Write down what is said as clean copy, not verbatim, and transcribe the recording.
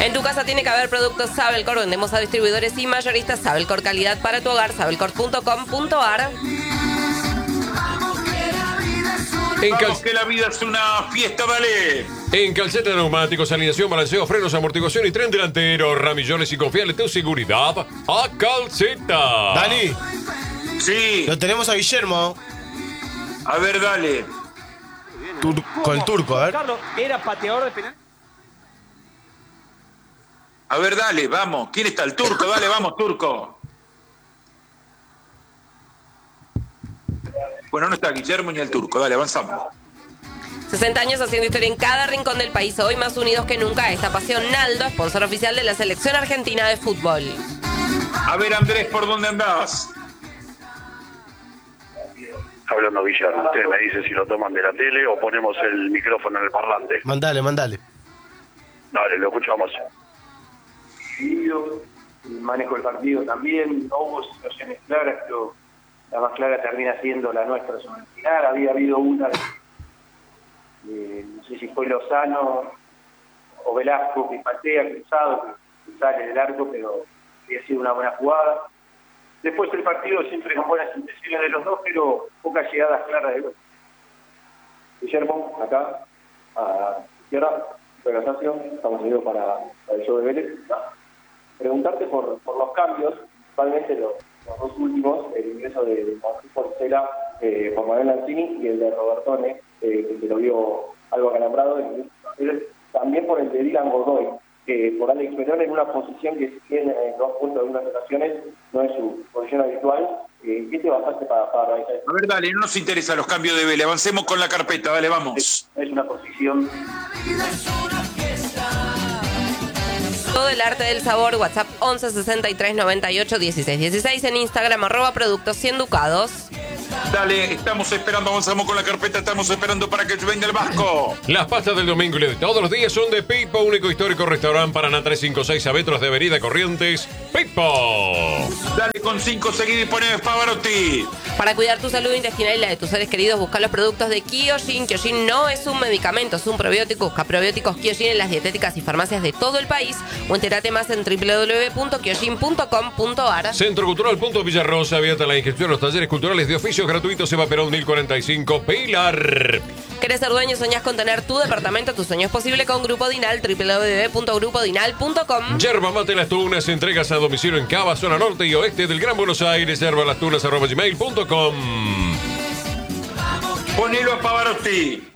En tu casa tiene que haber productos Sabelcor. Vendemos a distribuidores y mayoristas. Sabelcor, calidad para tu hogar. Sabelcor.com.ar. Vamos que la vida es una fiesta, dale. En Calceta Neumáticos, alineación, balanceo, frenos, amortiguación y tren delantero. Ramillones y confiable tu seguridad a Calceta. Dani, Sí, lo tenemos a Guillermo. a ver, dale. Con el turco, a ver. Carlos, ¿era pateador de penal? A ver, dale, vamos. ¿Quién está? El turco, dale, vamos, turco. Bueno, no está Guillermo ni el turco, dale, avanzamos. 60 años haciendo historia en cada rincón del país. Hoy más unidos que nunca. Esta pasión Naldo, sponsor oficial de la Selección Argentina de Fútbol. A ver, Andrés, ¿por dónde andás? Hablando Guillermo, usted me dice si lo toman de la tele o ponemos el micrófono en el parlante. Mandale. Dale, lo escuchamos. El manejo del partido también, no hubo situaciones claras, pero la más clara termina siendo la nuestra sobre el final. Había habido una, no sé si fue Lozano o Velasco, que patea cruzado, que sale del arco, pero había sido una buena jugada. Después el partido siempre con buenas intenciones de los dos, pero pocas llegadas claras de gol. Guillermo, acá, a izquierda, Pegasacio, estamos unidos para el show de Vélez. Preguntarte por los cambios, principalmente los dos últimos, el ingreso de Juan Porcela por Manuel Lanzini y el de Robertone, que se lo vio algo acalambrado, también por el de Dylan Godoy, que por Alex Perón en una posición que si tiene en 2 puntos de unas ocasiones no es su posición habitual. ¿Qué te basaste para realizar esto? A ver, dale, no nos interesa los cambios de Vélez, avancemos con la carpeta, dale, vamos. Es una posición... Todo el arte del sabor. WhatsApp 11 63 98 16 16. En Instagram @productos 100 ducados. Dale, estamos esperando, avanzamos con la carpeta, estamos esperando para que venga el Vasco. Las pastas del domingo y de todos los días son de Pipo, único histórico restaurante Paraná 356 a metros de Avenida Corrientes. Pipo. Dale con 5 seguidos y pone Pavarotti. Para cuidar tu salud intestinal y la de tus seres queridos, busca los productos de Kyojin. Kyojin no es un medicamento, es un probiótico. Busca probióticos Kyojin en las dietéticas y farmacias de todo el país o entérate más en www.kyojin.com.ar. Centro Cultural Punto Villarrosa, abierta la inscripción a los talleres culturales de oficios gratuitos. Eva Perón 1045, Pilar. ¿Querés ser dueño? ¿Soñás con tener tu departamento? Tu sueño es posible con Grupo Dinal, www.grupodinal.com. Yerba Mate Las Tunas, entregas a domicilio en Cava, zona norte y oeste del Gran Buenos Aires. Yerbalastunas@gmail.com. Ponelo a Pavarotti.